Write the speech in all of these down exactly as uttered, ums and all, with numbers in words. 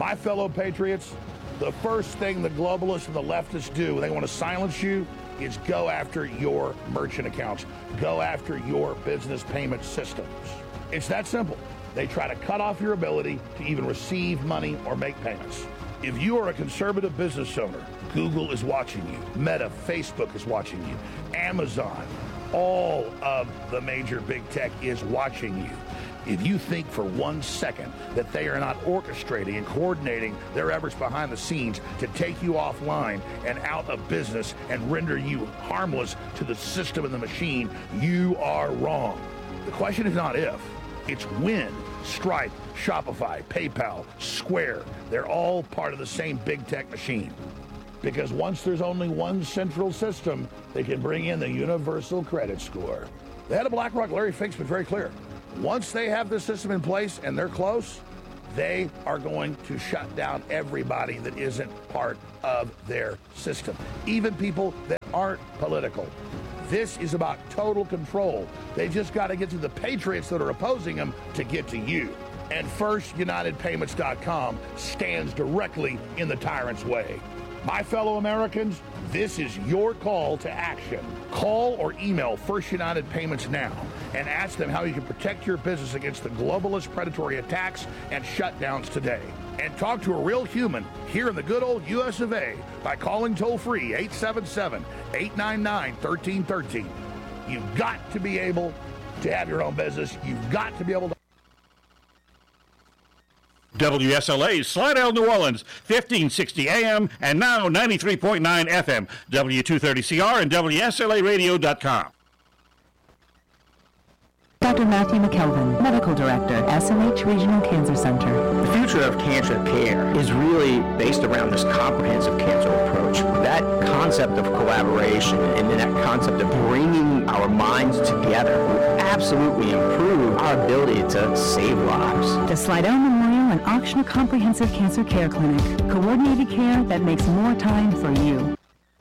My fellow patriots, the first thing the globalists and the leftists do when they want to silence you is go after your merchant accounts, go after your business payment systems. It's that simple. They try to cut off your ability to even receive money or make payments. If you are a conservative business owner, Google is watching you. Meta, Facebook is watching you. Amazon, all of the major big tech is watching you. If you think for one second that they are not orchestrating and coordinating their efforts behind the scenes to take you offline and out of business and render you harmless to the system and the machine, you are wrong. The question is not if, it's when. Stripe, Shopify, PayPal, Square, they're all part of the same big tech machine. Because once there's only one central system, they can bring in the universal credit score. The head of BlackRock, Larry Fink's been very clear. Once they have the system in place and they're close, they are going to shut down everybody that isn't part of their system, even people that aren't political. This is about total control. They just got to get to the patriots that are opposing them to get to you. And First United Payments dot com stands directly in the tyrant's way. My fellow Americans, this is your call to action. Call or email First United Payments now and ask them how you can protect your business against the globalist predatory attacks and shutdowns today. And talk to a real human here in the good old U S of A by calling toll-free eight seven seven, eight nine nine, one three one three. You've got to be able to have your own business. You've got to be able to. W S L A, Slidell, New Orleans, fifteen sixty A M and now ninety-three point nine F M, W two thirty C R and W S L A radio dot com. Doctor Matthew McKelvin, Medical Director, S M H Regional Cancer Center. The future of cancer care is really based around this comprehensive cancer approach. That concept of collaboration and that concept of bringing our minds together will absolutely improve our ability to save lives. The Slidell Memorial and Auctioner Comprehensive Cancer Care Clinic. Coordinated care that makes more time for you.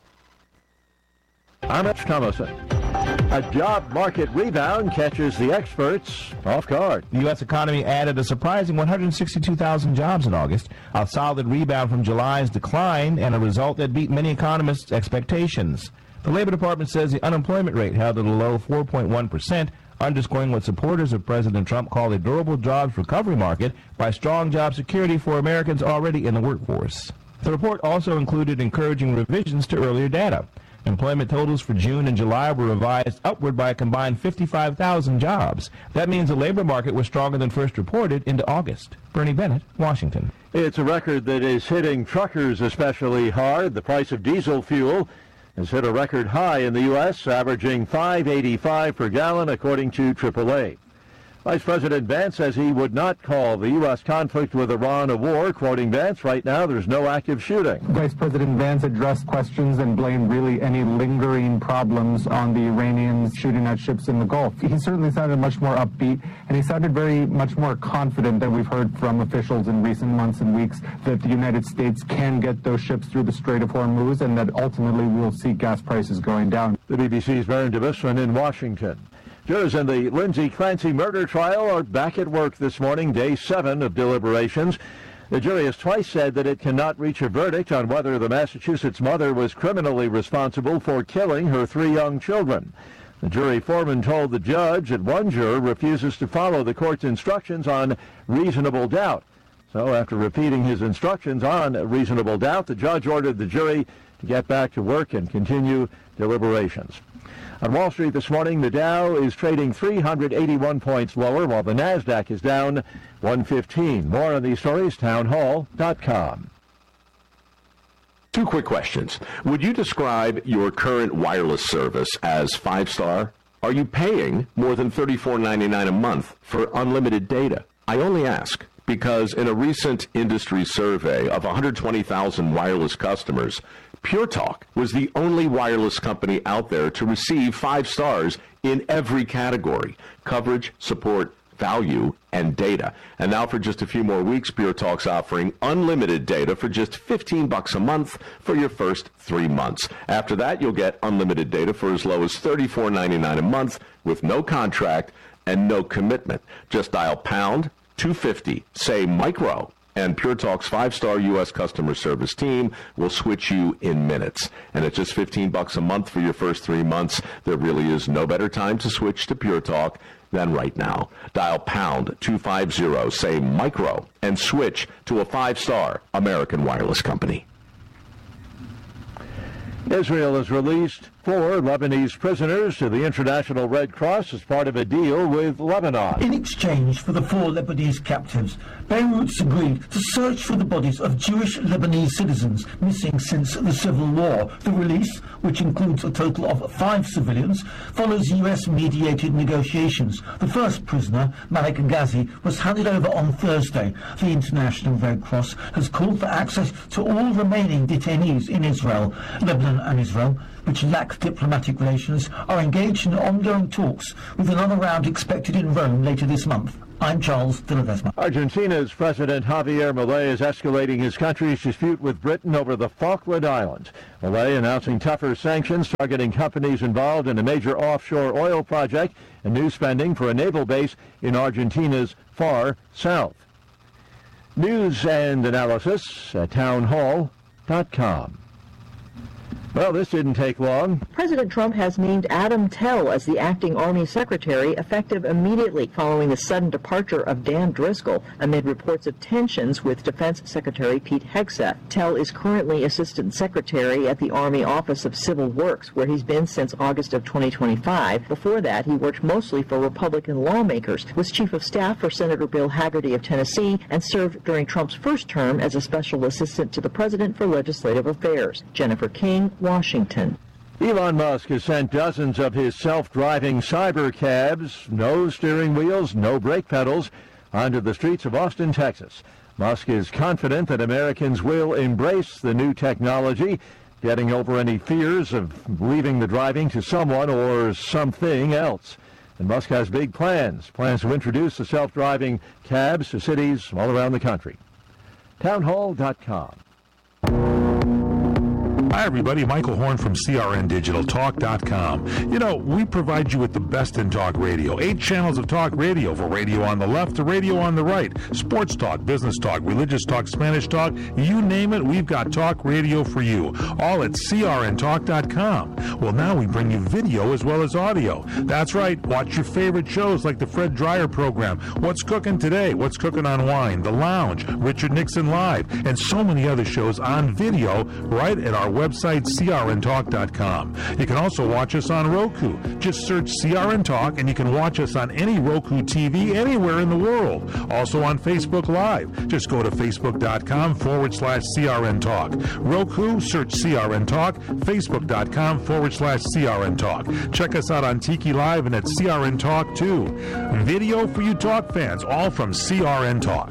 I'm Mitch Thomason. A job market rebound catches the experts off guard. The U S economy added a surprising one hundred sixty-two thousand jobs in August, a solid rebound from July's decline, and a result that beat many economists' expectations. The Labor Department says the unemployment rate held at a low four point one percent, underscoring what supporters of President Trump call a durable jobs recovery market by strong job security for Americans already in the workforce. The report also included encouraging revisions to earlier data. Employment totals for June and July were revised upward by a combined fifty-five thousand jobs. That means the labor market was stronger than first reported into August. Bernie Bennett, Washington. It's a record that is hitting truckers especially hard. The price of diesel fuel has hit a record high in the U S, averaging five eighty-five per gallon, according to triple A. Vice President Vance says he would not call the U S conflict with Iran a war. Quoting Vance, right now there's no active shooting. Vice President Vance addressed questions and blamed really any lingering problems on the Iranians shooting at ships in the Gulf. He certainly sounded much more upbeat, and he sounded very much more confident than we've heard from officials in recent months and weeks that the United States can get those ships through the Strait of Hormuz and that ultimately we'll see gas prices going down. The B B C's Baron DeBisman in Washington. Jurors in the Lindsay Clancy murder trial are back at work this morning, day seven of deliberations. The jury has twice said that it cannot reach a verdict on whether the Massachusetts mother was criminally responsible for killing her three young children. The jury foreman told the judge that one juror refuses to follow the court's instructions on reasonable doubt. So after repeating his instructions on reasonable doubt, the judge ordered the jury to get back to work and continue deliberations. On Wall Street this morning, the Dow is trading three hundred eighty-one points lower, while the NASDAQ is down one fifteen. More on these stories, townhall dot com. Two quick questions. Would you describe your current wireless service as five-star? Are you paying more than thirty-four ninety-nine a month for unlimited data? I only ask because in a recent industry survey of one hundred twenty thousand wireless customers, Pure Talk was the only wireless company out there to receive five stars in every category: coverage, support, value, and data. And now for just a few more weeks, Pure Talk's offering unlimited data for just fifteen bucks a month for your first three months. After that, you'll get unlimited data for as low as thirty-four ninety-nine a month with no contract and no commitment. Just dial pound two fifty, say micro, And Pure Talk's five-star U S customer service team will switch you in minutes. And at just fifteen bucks a month for your first three months, there really is no better time to switch to Pure Talk than right now. Dial pound two fifty, say micro, and switch to a five-star American wireless company. Israel has released four Lebanese prisoners to the International Red Cross as part of a deal with Lebanon. In exchange for the four Lebanese captives, Beirut's agreed to search for the bodies of Jewish Lebanese citizens missing since the civil war. The release, which includes a total of five civilians, follows U S-mediated negotiations. The first prisoner, Malik Ghazi, was handed over on Thursday. The International Red Cross has called for access to all remaining detainees in Israel. Lebanon and Israel, which lack diplomatic relations, are engaged in ongoing talks, with another round expected in Rome later this month. I'm Charles de Ledesma. Argentina's President Javier Milei is escalating his country's dispute with Britain over the Falkland Islands. Milei announcing tougher sanctions targeting companies involved in a major offshore oil project and new spending for a naval base in Argentina's far south. News and analysis at town hall dot com. Well, this didn't take long. President Trump has named Adam Tell as the acting Army Secretary, effective immediately following the sudden departure of Dan Driscoll amid reports of tensions with Defense Secretary Pete Hegseth. Tell is currently Assistant Secretary at the Army Office of Civil Works, where he's been since August of twenty twenty-five. Before that, he worked mostly for Republican lawmakers, was Chief of Staff for Senator Bill Hagerty of Tennessee, and served during Trump's first term as a Special Assistant to the President for Legislative Affairs. Jennifer King, Washington. Elon Musk has sent dozens of his self-driving cyber cabs, no steering wheels, no brake pedals, onto the streets of Austin, Texas. Musk is confident that Americans will embrace the new technology, getting over any fears of leaving the driving to someone or something else. And Musk has big plans, plans to introduce the self-driving cabs to cities all around the country. town hall dot com. Hi, everybody. Michael Horn from C R N Digital Talk dot com. You know, we provide you with the best in talk radio. Eight channels of talk radio, for radio on the left to radio on the right. Sports talk, business talk, religious talk, Spanish talk. You name it, we've got talk radio for you. All at C R N Talk dot com. Well, now we bring you video as well as audio. That's right. Watch your favorite shows like the Fred Dreyer program, What's Cooking Today, What's Cooking on Wine, The Lounge, Richard Nixon Live, and so many other shows on video right at our website, C R N Talk dot com. You can also watch us on Roku. Just search C R N Talk, and you can watch us on any Roku T V anywhere in the world. Also on Facebook Live. Just go to facebook.com forward slash CRN Talk. Roku, search C R N Talk. Facebook.com forward slash CRN Talk. Check us out on Tiki Live and at C R N Talk too. Video for you talk fans, all from C R N Talk.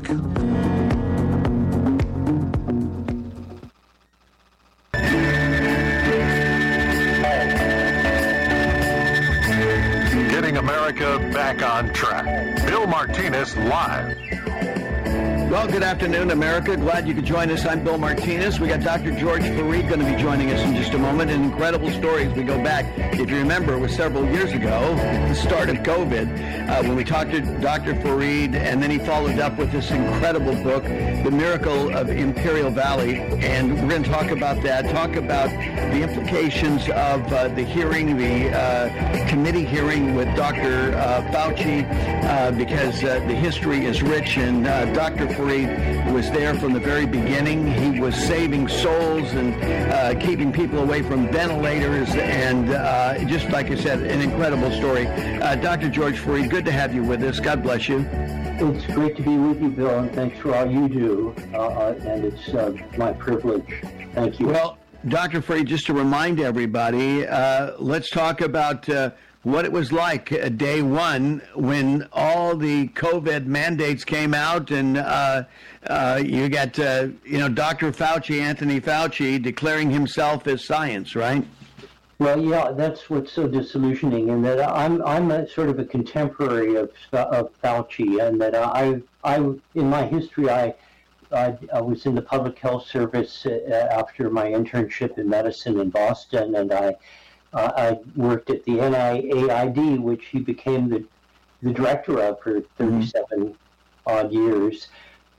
Getting America back on track. Bill Martinez live. Well, good afternoon, America. Glad you could join us. I'm Bill Martinez. We got Doctor George Fareed going to be joining us in just a moment. An incredible story as we go back. If you remember, it was several years ago, the start of COVID, uh, when we talked to Doctor Fareed, and then he followed up with this incredible book, The Miracle of Imperial Valley. And we're going to talk about that, talk about the implications of uh, the hearing, the uh, committee hearing with Doctor Uh, Fauci, uh, because uh, the history is rich, and uh, Doctor Fareed was there from the very beginning. He was saving souls and uh, keeping people away from ventilators, and uh, just like I said, an incredible story. Uh, Doctor George Fareed, good to have you with us. God bless you. It's great to be with you, Bill, and thanks for all you do, uh, and it's uh, my privilege. Thank you. Well, Doctor Fareed, just to remind everybody, uh, let's talk about uh, what it was like uh, day one when all the COVID mandates came out, and uh, uh, you got, uh, you know, Doctor Fauci, Anthony Fauci, declaring himself as science, right? Well, yeah, that's what's so disillusioning, and that I'm I'm a sort of a contemporary of of Fauci, and that I I in my history I I, I was in the public health service uh, after my internship in medicine in Boston, and I. Uh, I worked at the N I A I D, which he became the, the director of for thirty-seven odd years.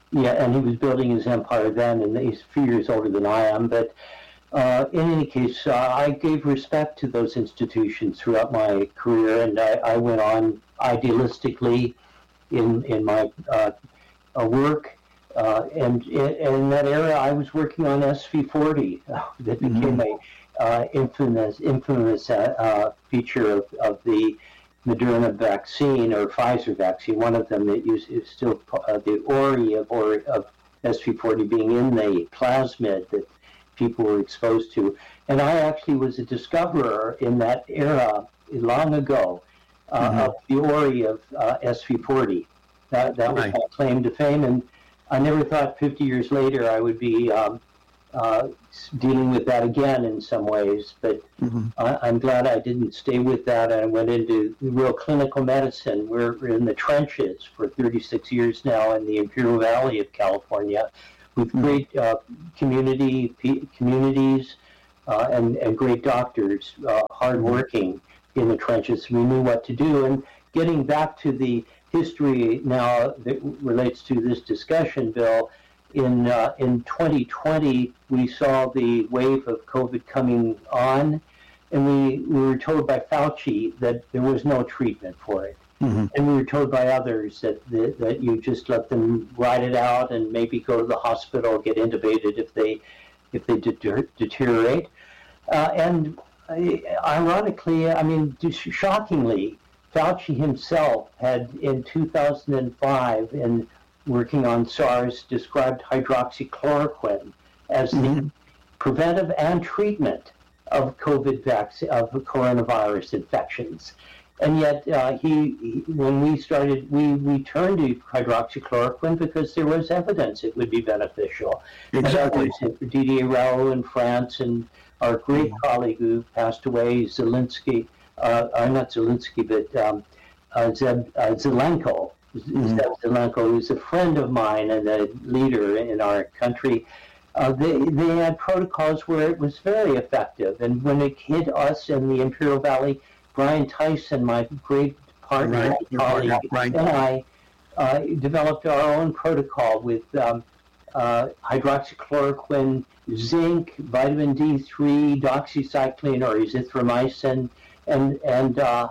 yeah, and he was building his empire then, and he's a few years older than I am. But uh, in any case, uh, I gave respect to those institutions throughout my career, and I, I went on idealistically in in my uh, uh, work. Uh, and in, in that era, I was working on S V forty, uh, that became mm-hmm. a uh, infamous infamous uh, uh, feature of, of the Moderna vaccine or Pfizer vaccine. One of them that is, is still uh, the Ori of, or, of S V forty being in the plasmid that people were exposed to. And I actually was a discoverer in that era long ago uh, mm-hmm. of the Ori of uh, S V forty. That, that was right. my claim to fame. And I never thought fifty years later I would be um, uh, dealing with that again in some ways, but mm-hmm. I, I'm glad I didn't stay with that. I went into real clinical medicine. We're in the trenches for thirty-six years now in the Imperial Valley of California with mm-hmm. great uh, community p- communities uh, and, and great doctors, uh, hardworking in the trenches. We knew what to do. And getting back to the history now that relates to this discussion, Bill, in uh, in twenty twenty, we saw the wave of COVID coming on, and we, we were told by Fauci that there was no treatment for it. Mm-hmm. And we were told by others that, that that you just let them ride it out and maybe go to the hospital, get intubated if they if they deter- deteriorate. Uh, and uh, ironically, I mean, shockingly, Fauci himself had, in two thousand five, in working on SARS, described hydroxychloroquine as mm-hmm. the preventive and treatment of COVID vaccine, of coronavirus infections. And yet, uh, he, he, when we started, we, we turned to hydroxychloroquine because there was evidence it would be beneficial. Exactly. Didier Raoult in France, and our great mm-hmm. colleague who passed away, Zelensky, Uh, uh, not Zelensky, but um, uh, Zeb, uh, Zelenko. Mm-hmm. Zeb Zelenko, who's a friend of mine and a leader in our country. Uh, they, they had protocols where it was very effective. And when it hit us in the Imperial Valley, Brian Tyson, my great partner, right. colleague, right. and I uh, developed our own protocol with um, uh, hydroxychloroquine, zinc, vitamin D three, doxycycline or azithromycin, and and uh,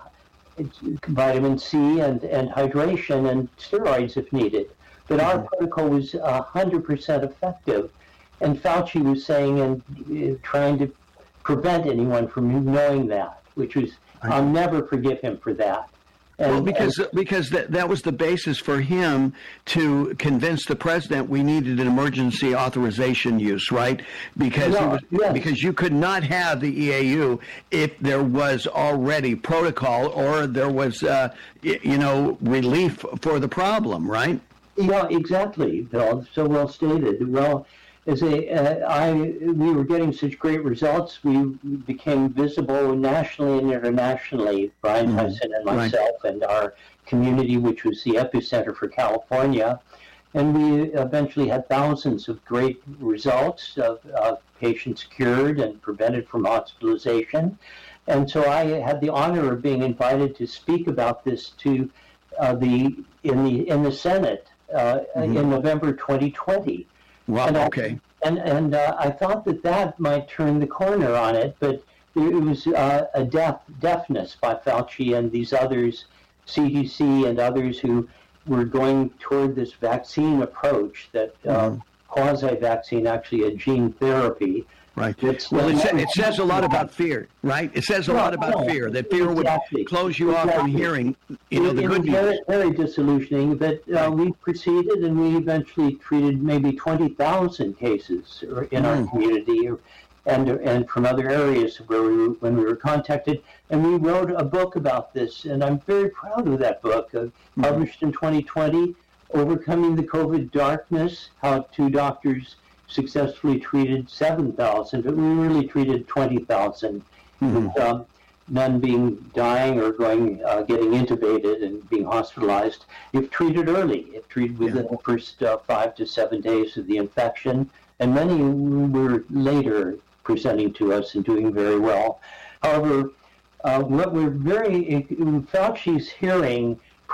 vitamin C and, and hydration and steroids if needed. But mm-hmm. our protocol was one hundred percent effective. And Fauci was saying and uh, trying to prevent anyone from knowing that, which was, I'll never forgive him for that. And, well, because and, because that, that was the basis for him to convince the president we needed an emergency authorization use, right? Because no, he was, yes. because you could not have the E A U if there was already protocol or there was, uh, you know, relief for the problem, right? Yeah, exactly, Bill. So well stated. Well, as a, uh, I, we were getting such great results, we became visible nationally and internationally, Brian mm-hmm. Tyson and myself right. and our community, which was the epicenter for California. And we eventually had thousands of great results of, of patients cured and prevented from hospitalization. And so I had the honor of being invited to speak about this to uh, the in the in the Senate uh, mm-hmm. in November twenty twenty. Wow, and I, okay. And and uh, I thought that that might turn the corner on it, but it was uh, a deaf deafness by Fauci and these others, C D C and others who were going toward this vaccine approach, that uh, mm-hmm. quasi-vaccine, actually a gene therapy. Right. Well, it, sa- it says a lot about fear, right? It says a no, lot about no, fear, that fear exactly. would close you exactly. off from hearing, you know, it, the it good was news. Very, very disillusioning, but uh, we proceeded and we eventually treated maybe twenty thousand cases in mm. our community and and from other areas where we were, when we were contacted. And we wrote a book about this, and I'm very proud of that book, uh, mm. published in twenty twenty, Overcoming the COVID Darkness, how two doctors successfully treated seven thousand, but we really treated twenty thousand, mm-hmm. with um, none being dying or going uh, getting intubated and being hospitalized if treated early, if treated within yeah. the first uh, five to seven days of the infection, and many were later presenting to us and doing very well. However, uh, what we're very, Fauci's hearing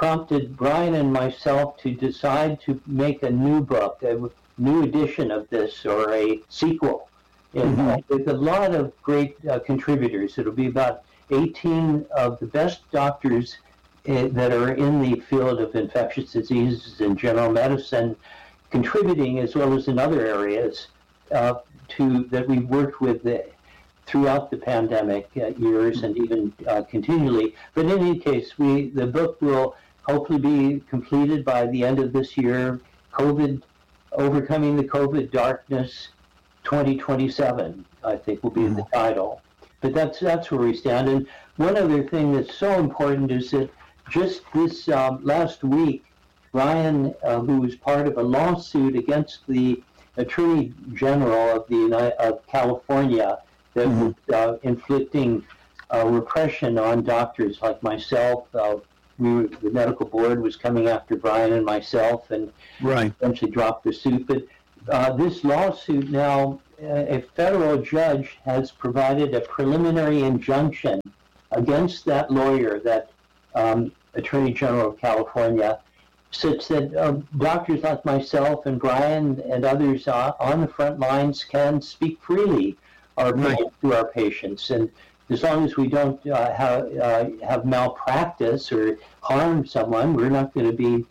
prompted Brian and myself to decide to make a new book, a new edition of this, or a sequel. And mm-hmm. with a lot of great uh, contributors. It'll be about eighteen of the best doctors uh, that are in the field of infectious diseases and general medicine, contributing as well as in other areas uh, to that we've worked with the, throughout the pandemic uh, years and even uh, continually. But in any case, we the book will hopefully be completed by the end of this year. COVID, Overcoming the COVID Darkness, twenty twenty-seven, I think, will be mm-hmm. the title. But that's that's where we stand. And one other thing that's so important is that just this um, last week, Ryan, uh, who was part of a lawsuit against the Attorney General of the United, of California that mm-hmm. was uh, inflicting uh, repression on doctors like myself. Uh, we were, the medical board was coming after Brian and myself, and right. eventually dropped the suit. But uh, this lawsuit now, uh, a federal judge has provided a preliminary injunction against that lawyer, that um, Attorney General of California, such that uh, doctors like myself and Brian and others uh, on the front lines can speak freely our, right. to our patients. And as long as we don't uh, have, uh, have malpractice or harm someone, we're not going to be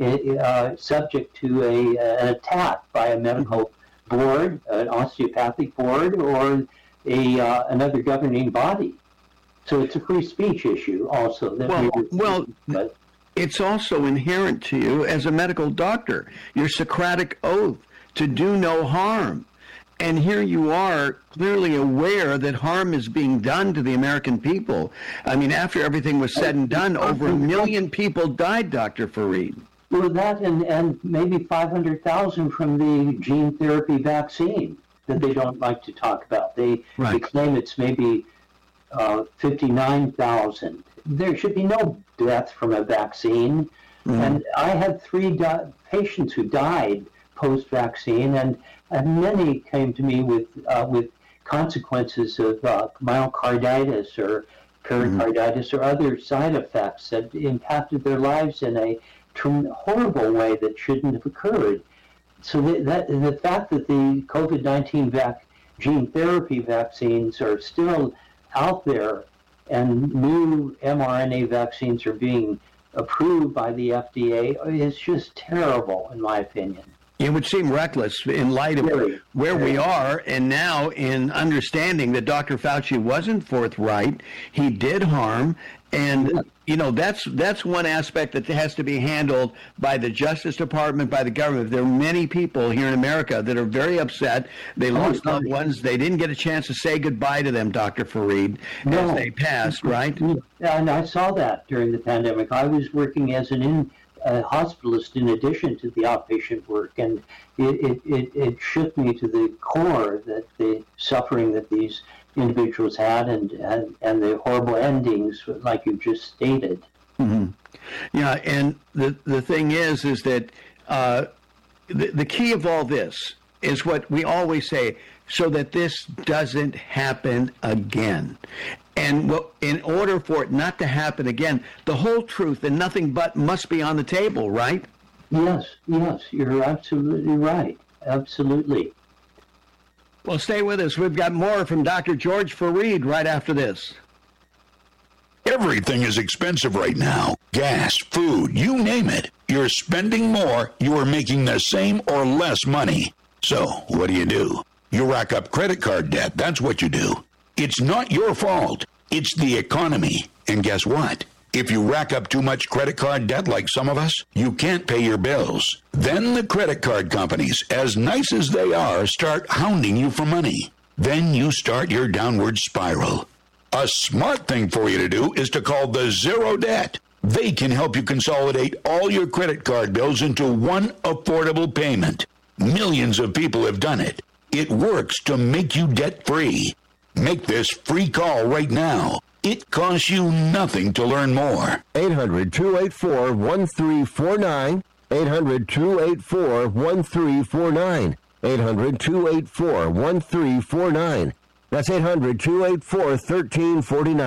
uh, subject to a, an attack by a medical board, an osteopathic board, or a uh, another governing body. So it's a free speech issue also. That well, we well but, it's also inherent to you as a medical doctor, your Socratic oath to do no harm. And here you are clearly aware that harm is being done to the American people. I mean, after everything was said and done, over a million people died, Doctor Farid. Well, that and, and maybe five hundred thousand from the gene therapy vaccine that they don't like to talk about. They, right. they claim it's maybe uh, fifty-nine thousand. There should be no death from a vaccine. Mm-hmm. And I had three di- patients who died post-vaccine, and, and many came to me with uh, with consequences of uh, myocarditis or pericarditis mm-hmm. or other side effects that impacted their lives in a tr- horrible way that shouldn't have occurred. So that, that the fact that the COVID nineteen vac- gene therapy vaccines are still out there and new mRNA vaccines are being approved by the F D A is just terrible, in my opinion. It would seem reckless in light of really? where we are, and now in understanding that Doctor Fauci wasn't forthright, he did harm, and you know that's that's one aspect that has to be handled by the Justice Department, by the government. There are many people here in America that are very upset. They lost loved ones. They didn't get a chance to say goodbye to them, Doctor Farid, no. as they passed, right? Yeah, and I saw that during the pandemic. I was working as an in. a hospitalist in addition to the outpatient work, and it, it, it, it shook me to the core that the suffering that these individuals had and, and, and the horrible endings, like you just stated. Mm-hmm. Yeah, and the, the thing is, is that uh, the, the key of all this is what we always say, so that this doesn't happen again. And in order for it not to happen again, the whole truth and nothing but must be on the table, right? Yes, yes, you're absolutely right. Absolutely. Well, stay with us. We've got more from Doctor George Farid right after this. Everything is expensive right now. Gas, food, you name it. You're spending more, you are making the same or less money. So, what do you do? You rack up credit card debt. That's what you do. It's not your fault. It's the economy. And guess what? If you rack up too much credit card debt like some of us, you can't pay your bills. Then the credit card companies, as nice as they are, start hounding you for money. Then you start your downward spiral. A smart thing for you to do is to call the Zero Debt. They can help you consolidate all your credit card bills into one affordable payment. Millions of people have done it. It works to make you debt-free. Make this free call right now. It costs you nothing to learn more. eight hundred, two eight four, one three four nine. eight hundred, two eight four, one three four nine. eight hundred, two eight four, one three four nine. That's eight hundred, two eight four, one three four nine.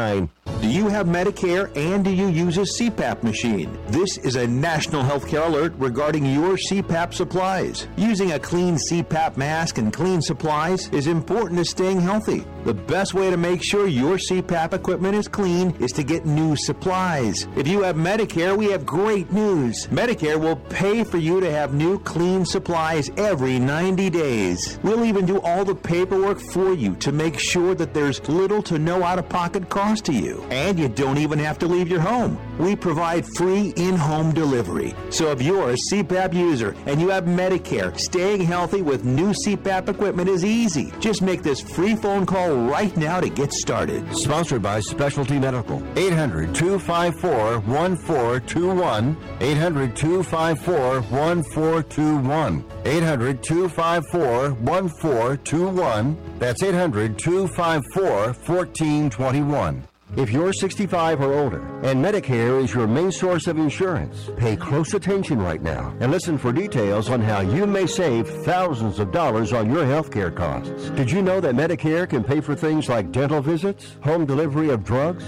Do you have Medicare and do you use a C PAP machine? This is a national healthcare alert regarding your C PAP supplies. Using a clean C PAP mask and clean supplies is important to staying healthy. The best way to make sure your C PAP equipment is clean is to get new supplies. If you have Medicare, we have great news. Medicare will pay for you to have new clean supplies every ninety days. We'll even do all the paperwork for you to make sure that there's little to no out-of-pocket cost to you. And you don't even have to leave your home. We provide free in-home delivery. So if you're a C PAP user and you have Medicare, staying healthy with new C PAP equipment is easy. Just make this free phone call right now to get started. Sponsored by Specialty Medical. eight hundred, two five four, one four two one. eight hundred, two five four, one four two one. eight hundred, two five four, one four two one. That's eight hundred, two five four, one four two one. If you're sixty-five or older and Medicare is your main source of insurance, pay close attention right now and listen for details on how you may save thousands of dollars on your health care costs. Did you know that Medicare can pay for things like dental visits, home delivery of drugs,